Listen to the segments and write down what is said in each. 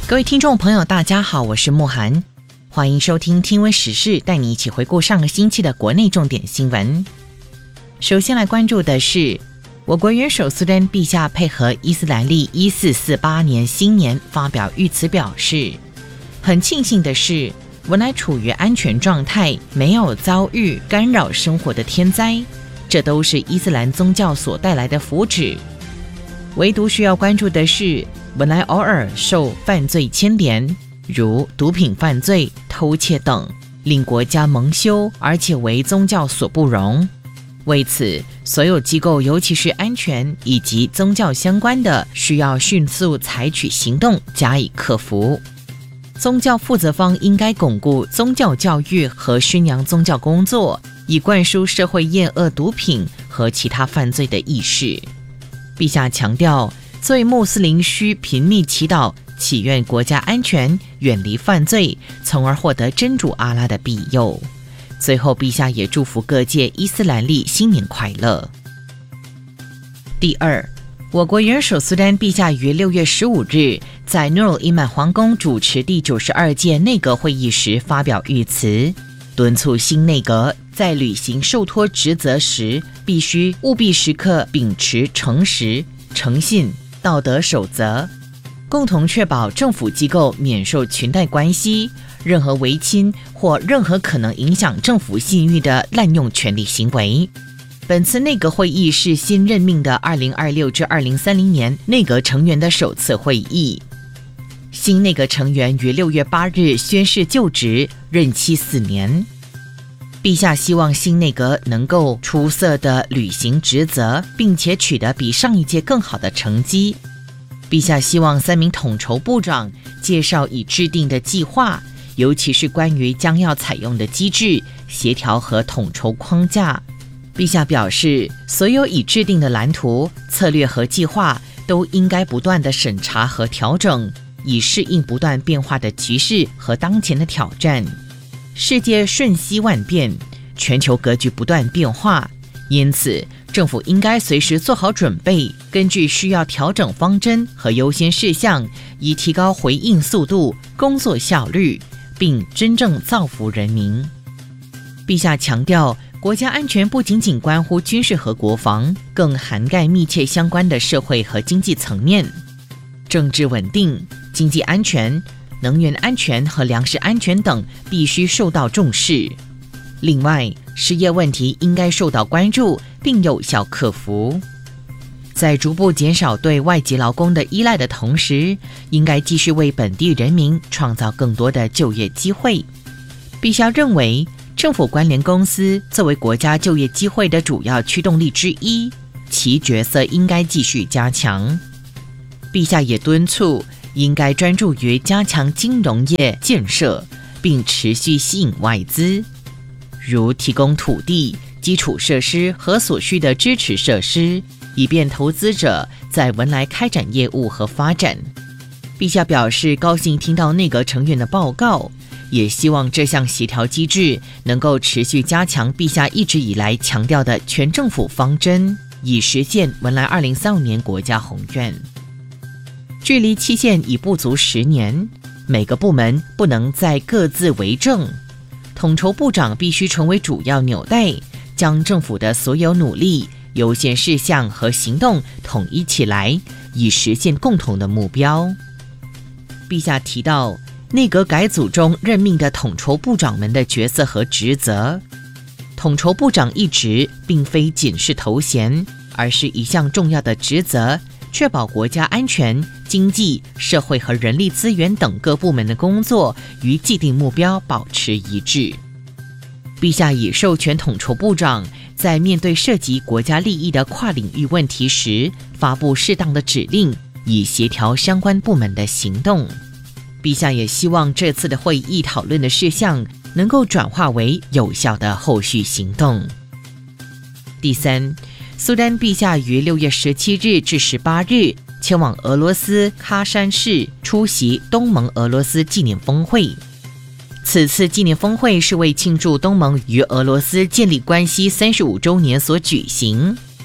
各位听众朋友大家好，我是慕涵，欢迎收听听闻时事，带你一起回顾上个星期的国内重点新闻。首先来关注的是我国元首苏丹陛下配合伊斯兰历1448年新年发表谕词，表示很庆幸的是文莱处于安全状态，没有遭遇干扰生活的天灾，这都是伊斯兰宗教所带来的福祉。唯独需要关注的是文莱偶尔受犯罪牵连，如毒品犯罪、偷窃等，令国家蒙羞，而且为宗教所不容。为此，所有机构尤其是安全以及宗教相关的，需要迅速采取行动加以克服。宗教负责方应该巩固宗教教育和宣扬宗教工作，以灌输社会厌恶毒品和其他犯罪的意识。陛下强调，作为穆斯林需频密祈祷，祈愿国家安全，远离犯罪，从而获得真主阿拉的庇佑。最后，陛下也祝福各界伊斯兰历新年快乐。第二，我国元首苏丹陛下于6月15日在努尔伊曼皇宫主持第92届内阁会议时发表谕词，敦促新内阁在履行受托职责时，必须务必时刻秉持诚实、诚信、道德守则，共同确保政府机构免受裙带关系、任何违侵或任何可能影响政府信誉的滥用权力行为。本次内阁会议是新任命的2026至2030年内阁成员的首次会议。新内阁成员于6月8日宣誓就职，任期4年。陛下希望新内阁能够出色地履行职责，并且取得比上一届更好的成绩。陛下希望3名统筹部长介绍已制定的计划，尤其是关于将要采用的机制、协调和统筹框架。陛下表示，所有已制定的蓝图、策略和计划都应该不断地审查和调整，以适应不断变化的局势和当前的挑战。世界瞬息万变，全球格局不断变化，因此政府应该随时做好准备，根据需要调整方针和优先事项，以提高回应速度、工作效率，并真正造福人民。陛下强调，国家安全不仅仅关乎军事和国防，更涵盖密切相关的社会和经济层面。政治稳定、经济安全、能源安全和粮食安全等必须受到重视。另外，失业问题应该受到关注并有效克服。在逐步减少对外籍劳工的依赖的同时，应该继续为本地人民创造更多的就业机会。陛下认为，政府关联公司作为国家就业机会的主要驱动力之一，其角色应该继续加强。陛下也敦促应该专注于加强金融业建设，并持续吸引外资，如提供土地、基础设施和所需的支持设施，以便投资者在文莱开展业务和发展。陛下表示高兴听到内阁成员的报告，也希望这项协调机制能够持续加强陛下一直以来强调的全政府方针，以实现文莱2035年国家宏愿。距离期限已不足10年，每个部门不能再各自为政，统筹部长必须成为主要纽带，将政府的所有努力、优先事项和行动统一起来，以实现共同的目标。陛下提到，内阁改组中任命的统筹部长们的角色和职责。统筹部长一职并非仅是头衔，而是一项重要的职责，确保国家安全、经济、社会和人力资源等各部门的工作与既定目标保持一致。陛下已授权统筹部长在面对涉及国家利益的跨领域问题时，发布适当的指令，以协调相关部门的行动。陛下也希望这次的会议讨论的事项能够转化为有效的后续行动。第三，苏丹陛下于6月17日至18日前往俄罗斯喀山市出席东盟俄罗斯纪念峰会。此次纪念峰会是为庆祝东盟与俄罗斯建立关系35周年所举行。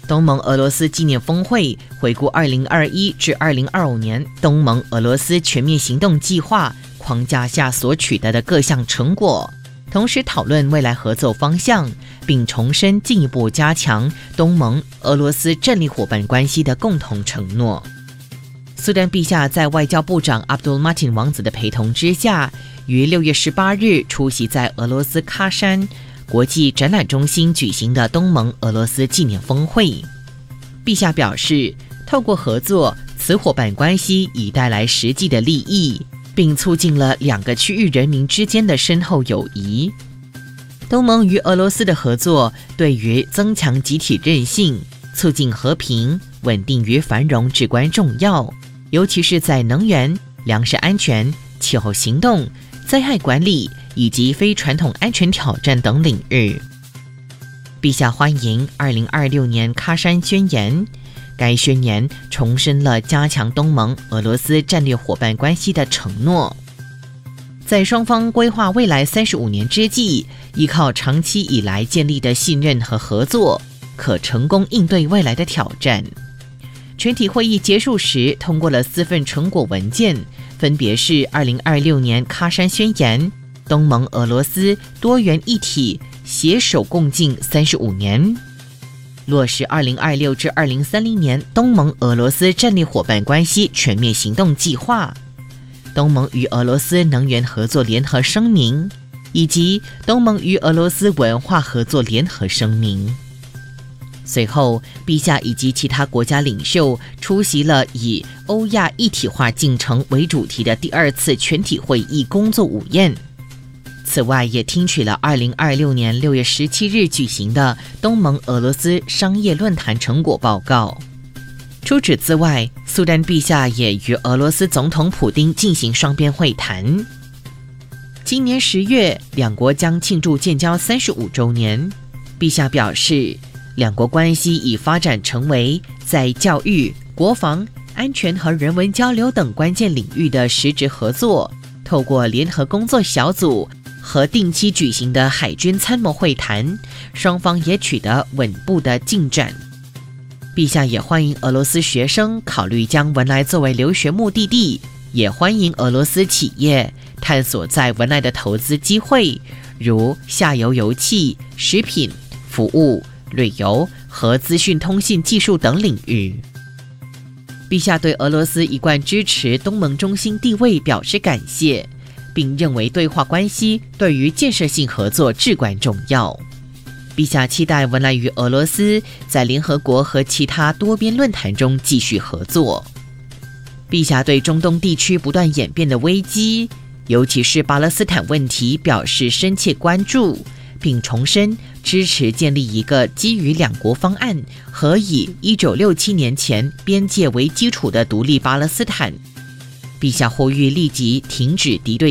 东盟俄罗斯纪念峰会回顾2021至2025年东盟俄罗斯全面行动计划框架下所取得的各项成果，同时讨论未来合作方向，并重申进一步加强东盟俄罗斯战略伙伴关系的共同承诺。苏丹陛下在外交部长 Abdul Matin 王子的陪同之下，于6月18日出席在俄罗斯喀山国际展览中心举行的东盟俄罗斯纪念峰会。陛下表示，透过合作，此伙伴关系已带来实际的利益，并促进了两个区域人民之间的深厚友谊。东盟与俄罗斯的合作对于增强集体韧性、促进和平、稳定与繁荣至关重要，尤其是在能源、粮食安全、气候行动、灾害管理以及非传统安全挑战等领域。陛下欢迎2026年喀山宣言，该宣言重申了加强东盟俄罗斯战略伙伴关系的承诺。在双方规划未来35年之际，依靠长期以来建立的信任和合作，可成功应对未来的挑战。全体会议结束时通过了4份成果文件，分别是2026年喀山宣言、东盟俄罗斯多元一体携手共进35年，落实2026至2030年东盟俄罗斯战略伙伴关系全面行动计划、东盟与俄罗斯能源合作联合声明以及东盟与俄罗斯文化合作联合声明。随后，陛下以及其他国家领袖出席了以欧亚一体化进程为主题的第2次全体会议工作午宴。此外，也听取了2026年6月17日举行的东盟俄罗斯商业论坛成果报告。除此之外，苏丹陛下也与俄罗斯总统普丁进行双边会谈。今年10月，两国将庆祝建交35周年。陛下表示，两国关系已发展成为在教育、国防、安全和人文交流等关键领域的实质合作，透过联合工作小组和定期举行的海军参谋会谈，双方也取得稳步的进展。陛下也欢迎俄罗斯学生考虑将文莱作为留学目的地，也欢迎俄罗斯企业探索在文莱的投资机会，如下游油气、食品、服务、旅游和资讯通信技术等领域。陛下对俄罗斯一贯支持东盟中心地位表示感谢，并认为对话关系对于建设性合作至关重要。陛下期待文莱与俄罗斯在联合国和其他多边论坛中继续合作。陛下对中东地区不断演变的危机，尤其是巴勒斯坦问题表示深切关注，并重申支持建立一个基于两国方案和以1967年前边界为基础的独立巴勒斯坦。陛下呼吁立即停止敌对